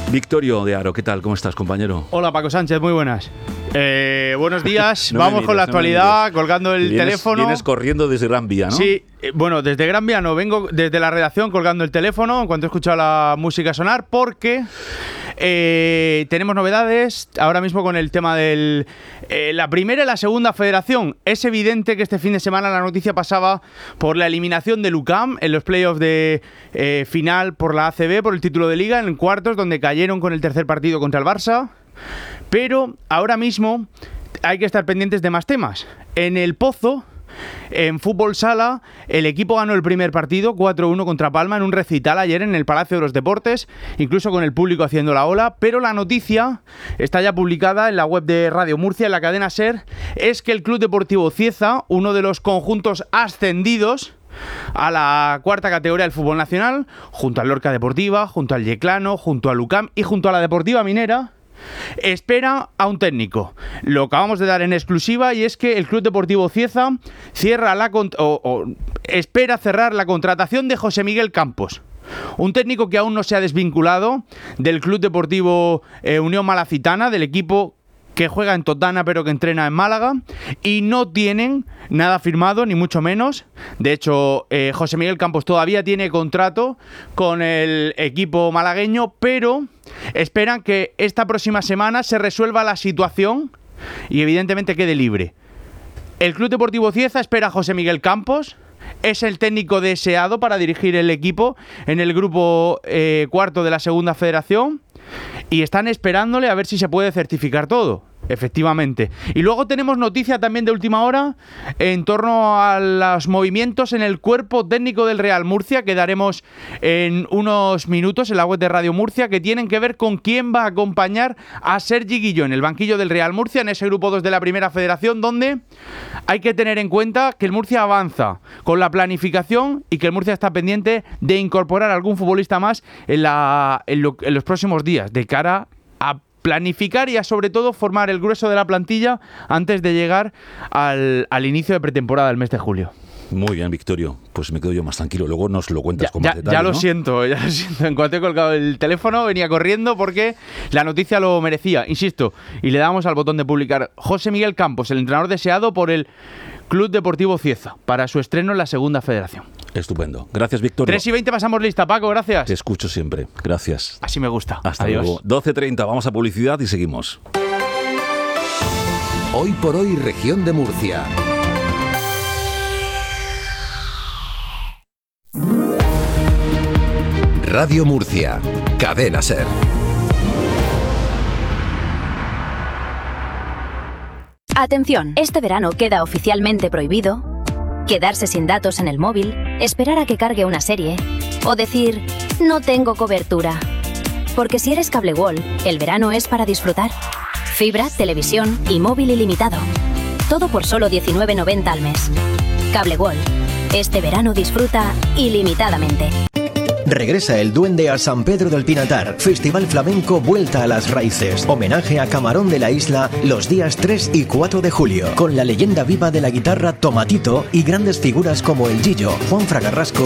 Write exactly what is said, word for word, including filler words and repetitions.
Victorio de Aro, ¿qué tal? ¿Cómo estás, compañero? Hola, Paco Sánchez, muy buenas. Eh, buenos días, no vamos mires, con la no actualidad, colgando el vienes, teléfono. Vienes corriendo desde Gran Vía, ¿no? Sí, eh, bueno, desde Gran Vía no, vengo desde la redacción colgando el teléfono en cuanto he escuchado la música sonar, porque eh, tenemos novedades ahora mismo con el tema de eh, la primera y la segunda federación. Es evidente que este fin de semana la noticia pasaba por la eliminación del U C A M en los playoffs de eh, final por la A C B, por el título de Liga, en cuartos, donde cayeron con el tercer partido contra el Barça. Pero ahora mismo hay que estar pendientes de más temas. En el Pozo, en fútbol sala, el equipo ganó el primer partido cuatro uno contra Palma en un recital ayer en el Palacio de los Deportes, incluso con el público haciendo la ola, pero la noticia está ya publicada en la web de Radio Murcia, en la cadena SER, es que el Club Deportivo Cieza, uno de los conjuntos ascendidos a la cuarta categoría del fútbol nacional, junto al Lorca Deportiva, junto al Yeclano, junto al U C A M y junto a la Deportiva Minera, espera a un técnico. Lo acabamos de dar en exclusiva, y es que el Club Deportivo Cieza cierra la cont- o, o espera cerrar la contratación de José Miguel Campos, un técnico que aún no se ha desvinculado del Club Deportivo eh, Unión Malacitana, del equipo que juega en Totana pero que entrena en Málaga, y no tienen nada firmado, ni mucho menos. De hecho, eh, José Miguel Campos todavía tiene contrato con el equipo malagueño, pero esperan que esta próxima semana se resuelva la situación y evidentemente quede libre. El Club Deportivo Cieza espera a José Miguel Campos, es el técnico deseado para dirigir el equipo en el grupo eh, cuarto de la segunda federación, y están esperándole a ver si se puede certificar todo, efectivamente. Y luego tenemos noticia también de última hora en torno a los movimientos en el cuerpo técnico del Real Murcia, que daremos en unos minutos en la web de Radio Murcia, que tienen que ver con quién va a acompañar a Sergi Guilló en el banquillo del Real Murcia, en ese grupo dos de la primera federación, donde hay que tener en cuenta que el Murcia avanza con la planificación y que el Murcia está pendiente de incorporar algún futbolista más en, la, en, lo, en los próximos días, de cara a planificar y a, sobre todo, formar el grueso de la plantilla antes de llegar al, al inicio de pretemporada del mes de julio. Muy bien, Victorio. Pues me quedo yo más tranquilo. Luego nos lo cuentas ya, con ya, más detalle, ya lo ¿no? siento, ya lo siento. En cuanto he colgado el teléfono, venía corriendo porque la noticia lo merecía, insisto. Y le damos al botón de publicar. José Miguel Campos, el entrenador deseado por el Club Deportivo Cieza, para su estreno en la segunda federación. Estupendo. Gracias, Victorio. tres y veinte pasamos lista, Paco, gracias. Te escucho siempre. Gracias. Así me gusta. Hasta Adiós. luego. doce treinta, vamos a publicidad y seguimos. Hoy por hoy, región de Murcia. Radio Murcia, Cadena SER. Atención, este verano queda oficialmente prohibido quedarse sin datos en el móvil, esperar a que cargue una serie o decir no tengo cobertura. Porque si eres Cable World, el verano es para disfrutar. Fibra, televisión y móvil ilimitado. Todo por solo diecinueve noventa al mes. Cable World. Este verano disfruta ilimitadamente. Regresa el Duende a San Pedro del Pinatar. Festival Flamenco Vuelta a las Raíces. Homenaje a Camarón de la Isla los días tres y cuatro de julio. Con la leyenda viva de la guitarra Tomatito y grandes figuras como el Gillo, Juan Fragarrasco